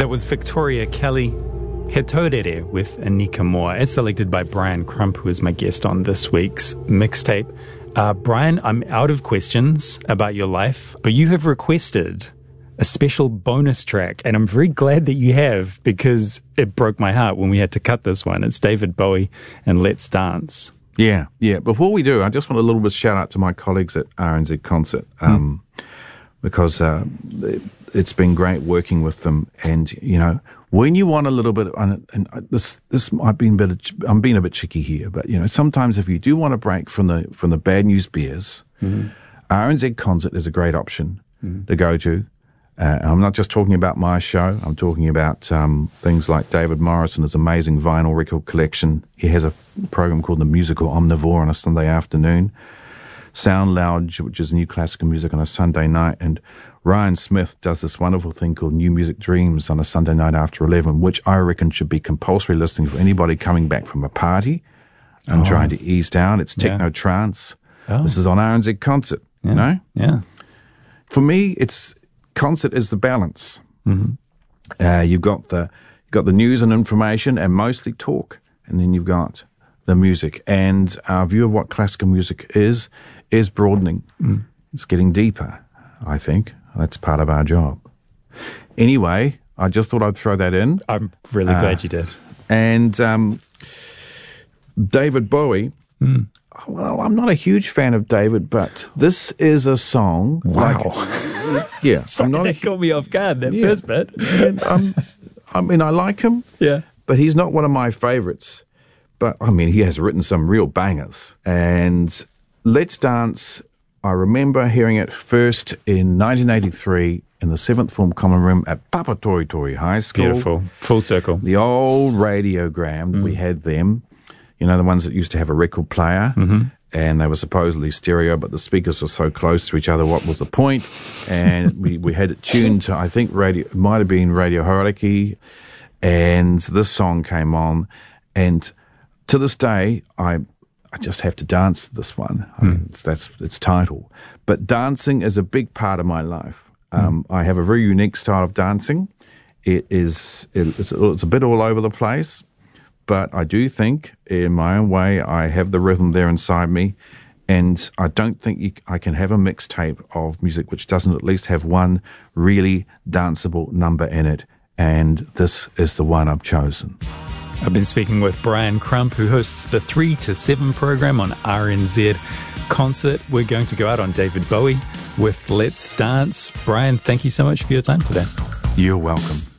That was Victoria Kelly, Hetorere with Anika Moore, as selected by Brian Crump, who is my guest on this week's mixtape. Brian, I'm out of questions about your life, but you have requested a special bonus track, and I'm very glad that you have, because it broke my heart when we had to cut this one. It's David Bowie and Let's Dance. Yeah. Before we do, I just want a little bit of shout out to my colleagues at RNZ Concert, because it's been great working with them. And, you know, when you want a little bit, and this might be I'm being a bit cheeky here, but, you know, sometimes if you do want a break from the bad news bears, RNZ Concert is a great option to go to. I'm not just talking about my show. I'm talking about things like David Morris and his amazing vinyl record collection. He has a program called The Musical Omnivore on a Sunday afternoon. Sound Lounge, which is new classical music on a Sunday night. And Ryan Smith does this wonderful thing called New Music Dreams on a Sunday night after 11, which I reckon should be compulsory listening for anybody coming back from a party and trying to ease down. It's techno trance. This is on RNZ Concert, you know? Yeah. For me, concert is the balance. You've got the news and information and mostly talk, and then you've got the music. And our view of what classical music is broadening. It's getting deeper, I think. That's part of our job. Anyway, I just thought I'd throw that in. I'm really glad you did. And David Bowie. Well, I'm not a huge fan of David, but this is a song. Wow. Yeah. That caught me off guard, that first bit. I mean, I like him. Yeah. But he's not one of my favorites. But, I mean, he has written some real bangers. And Let's Dance, I remember hearing it first in 1983 in the 7th Form Common Room at Papatoetoe High School. Beautiful. Full circle. The old radiogram, we had them. You know, the ones that used to have a record player, and they were supposedly stereo, but the speakers were so close to each other, what was the point? And we had it tuned to, I think, it might have been Radio Hauraki, and this song came on, and to this day, I just have to dance to this one. I mean, that's its title. But dancing is a big part of my life. I have a very unique style of dancing. It's a bit all over the place. But I do think, in my own way, I have the rhythm there inside me, and I don't think I can have a mixtape of music which doesn't at least have one really danceable number in it, and this is the one I've chosen. I've been speaking with Brian Crump, who hosts the 3 to 7 program on RNZ Concert. We're going to go out on David Bowie with Let's Dance. Brian, thank you so much for your time today. You're welcome.